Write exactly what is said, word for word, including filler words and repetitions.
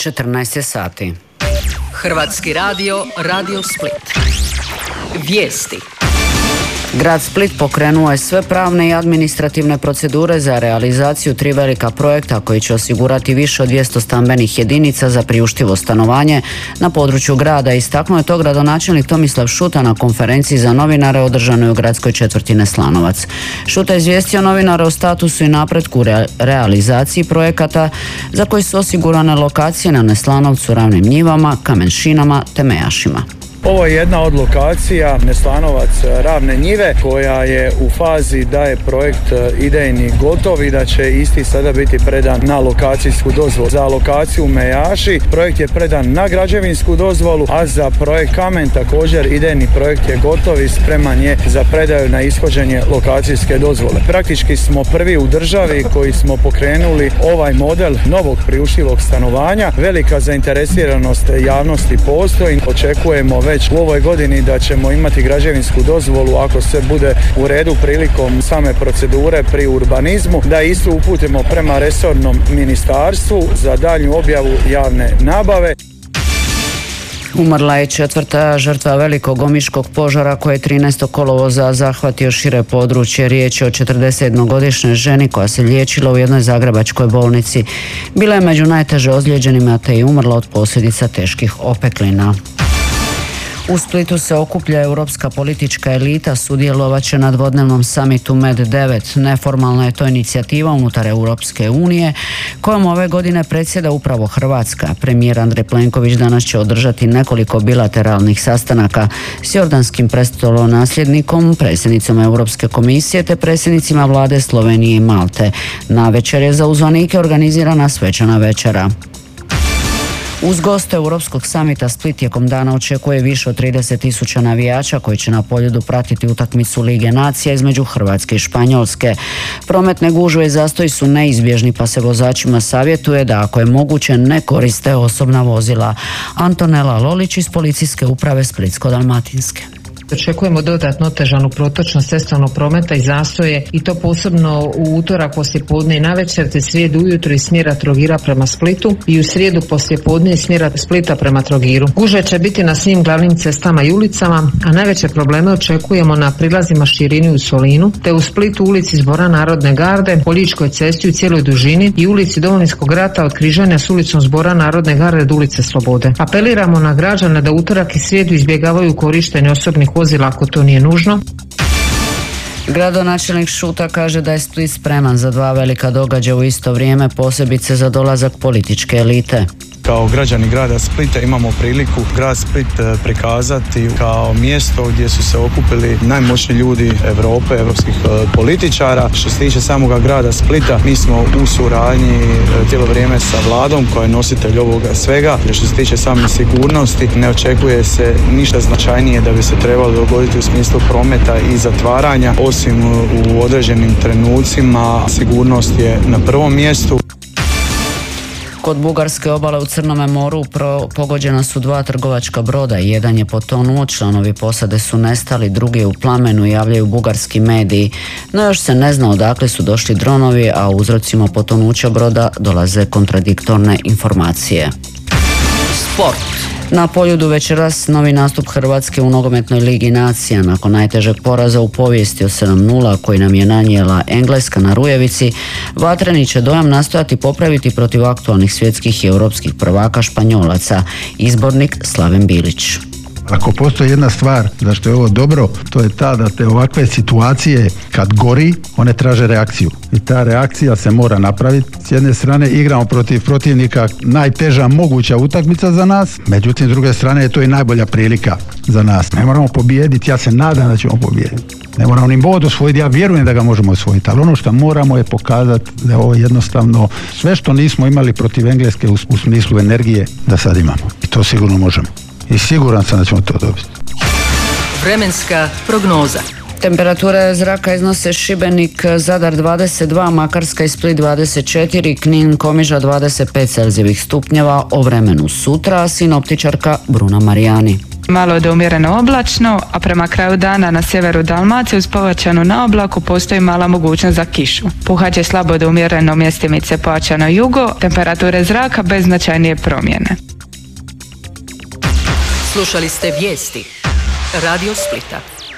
četrnaest sati. Hrvatski radio, Radio Split. Vijesti. Grad Split pokrenuo je sve pravne i administrativne procedure za realizaciju tri velika projekta koji će osigurati više od dvjesto stambenih jedinica za priuštivo stanovanje na području grada. Istaknuo je to gradonačelnik Tomislav Šuta na konferenciji za novinare održanoj u gradskoj četvrti Neslanovac. Šuta je izvijestio novinare o statusu i napretku re- realizaciji projekata za koji su osigurane lokacije na Neslanovcu, Ravnim njivama, Kamenšinama te Mejašima. Ovo je jedna od lokacija Neslanovac Ravne njive koja je u fazi da je projekt idejni gotov i da će isti sada biti predan na lokacijsku dozvolu. Za lokaciju Mejaši projekt je predan na građevinsku dozvolu, a za projekt Kamen također idejni projekt je gotov i spreman je za predaju na ishođenje lokacijske dozvole. Praktički smo prvi u državi koji smo pokrenuli ovaj model novog priuštivog stanovanja. Velika zainteresiranost javnosti postoji. Očekujemo već u ovoj godini da ćemo imati građevinsku dozvolu ako sve bude u redu prilikom same procedure pri urbanizmu, da istu uputimo prema resornom ministarstvu za daljnju objavu javne nabave. Umrla je četvrta žrtva velikog omiškog požara koje je trinaestog kolovoza zahvatio šire područje. Riječ je o četrdesetjednogodišnjoj ženi koja se liječila u jednoj zagrebačkoj bolnici. Bila je među najteže ozlijeđenima te je umrla od posljedica teških opeklina. U Splitu se okuplja europska politička elita, sudjelovat će na dvodnevnom samitu Med devet. Neformalna je to inicijativa unutar Europske unije kojom ove godine predsjeda upravo Hrvatska. Premijer Andrej Plenković danas će održati nekoliko bilateralnih sastanaka s jordanskim prestolonasljednikom, predsjednicom Europske komisije te predsjednicima vlade Slovenije i Malte. Navečer je za uzvanike organizirana svečana večera. Uz goste Europskog samita Split tijekom dana očekuje više od trideset tisuća navijača koji će na Poljudu pratiti utakmicu Lige nacija između Hrvatske i Španjolske. Prometne gužve i zastoji su neizbježni pa se vozačima savjetuje da ako je moguće ne koriste osobna vozila. Antonela Lolić iz Policijske uprave Splitsko-dalmatinske. Očekujemo dodatno otežanu protočnost cestovnog prometa i zastoje i to posebno u utorak poslijepodne i navečer te srijedu ujutro iz smjera Trogira prema Splitu i u srijedu poslijepodne iz smjera Splita prema Trogiru. Gužve će biti na svim glavnim cestama i ulicama, a najveće probleme očekujemo na prilazima Širini u Solinu te u Splitu ulici Zbora Narodne garde, po Ličkoj cesti u cijeloj dužini i ulici Domovinskog rata od križanja s ulicom Zbora Narodne garde do ulice Slobode. Apeliramo na građane da utorak i srijedu izbjegavaju korištenje osobnih vozila ako to nije nužno. Gradonačelnik Šuta kaže da je Split spreman za dva velika događaja u isto vrijeme, posebice za dolazak političke elite. Kao građani grada Splita imamo priliku grad Split prikazati kao mjesto gdje su se okupili najmoćniji ljudi Europe, europskih političara. Što se tiče samoga grada Splita, mi smo u suradnji cijelo vrijeme sa vladom koja je nositelj ovoga svega. Što se tiče same sigurnosti, ne očekuje se ništa značajnije da bi se trebalo dogoditi u smislu prometa i zatvaranja, osim u određenim trenucima. Sigurnost je na prvom mjestu. Kod bugarske obale u Crnome moru pro, pogođena su dva trgovačka broda, jedan je potonuo, članovi posade su nestali, drugi je u plamenu, javljaju bugarski mediji. No još se ne zna odakle su došli dronovi, a o uzrocima potonuća broda dolaze kontradiktorne informacije. Sport. Na Poljudu večeras novi nastup Hrvatske u nogometnoj Ligi nacija nakon najtežeg poraza u povijesti od sedam nula koji nam je nanijela Engleska na Rujevici. Vatreni će dojam nastojati popraviti protiv aktualnih svjetskih i europskih prvaka Španjolaca. Izbornik Slaven Bilić. Ako postoji jedna stvar zašto je ovo dobro, to je ta da te ovakve situacije kad gori, one traže reakciju. I ta reakcija se mora napraviti. S jedne strane igramo protiv protivnika, najteža moguća utakmica za nas, međutim s druge strane je to i najbolja prilika za nas. Ne moramo pobijediti, ja se nadam da ćemo pobijediti. Ne moramo ni bod osvojiti, ja vjerujem da ga možemo osvojiti, ali ono što moramo je pokazati da je ovo jednostavno sve što nismo imali protiv Engleske u, u smislu energije da sad imamo. I to sigurno možemo. I siguran sam da ćemo to dobiti. Vremenska prognoza. Temperature zraka iznose Šibenik, Zadar dvadeset dva, Makarska i Split dvadeset četiri, Knin, Komiža dvadeset pet celzijevih stupnjeva. O vremenu sutra sinoptičarka Bruna Marijani. Malo do umjereno oblačno, a prema kraju dana na sjeveru Dalmacije uz povećanu na oblaku postoji mala mogućnost za kišu. Puhat će slabo do umjereno mjestimice pojačano jugo, temperature zraka bez značajnije promjene. Slušali ste vijesti Radio Splita.